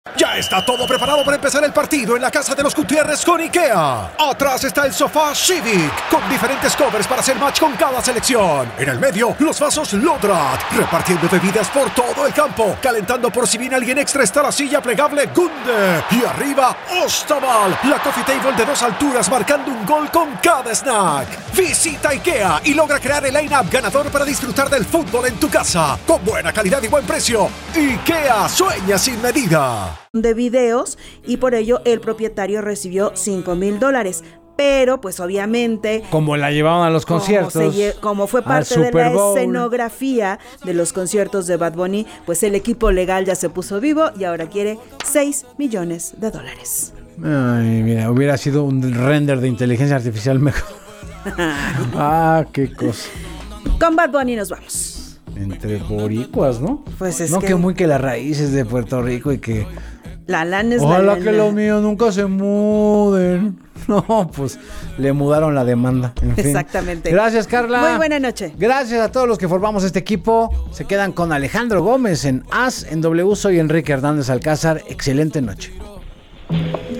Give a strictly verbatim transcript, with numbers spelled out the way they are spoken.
Ya está todo preparado para empezar el partido en la casa de los Gutiérrez con IKEA. Atrás está el sofá Civic, con diferentes covers para hacer match con cada selección. En el medio, los vasos Lodrat, repartiendo bebidas por todo el campo. Calentando por si viene alguien extra está la silla plegable Gunde. Y arriba, Ostaval, la coffee table de dos alturas marcando un gol con cada snack. Visita IKEA y logra crear el line-up ganador para disfrutar del fútbol en tu casa. Con buena calidad y buen precio. IKEA sueña sin medida. De videos, y por ello el propietario recibió cinco mil dólares. Pero pues obviamente, como la llevaban a los conciertos, como, se, como fue parte de la escenografía de los conciertos de Bad Bunny, pues el equipo legal ya se puso vivo y ahora quiere seis millones de dólares. Ay, mira, hubiera sido un render de inteligencia artificial mejor. Ah, qué cosa. Con Bad Bunny nos vamos. Entre boricuas, ¿no? Pues es no que... que muy que las raíces de Puerto Rico y que... La lana es Ojalá la lana. que los míos nunca se muden. No, pues le mudaron la demanda. En fin. Exactamente. Gracias, Carla. Muy buena noche. Gracias a todos los que formamos este equipo. Se quedan con Alejandro Gómez en As, en W. Soy Enrique Hernández Alcázar. Excelente noche.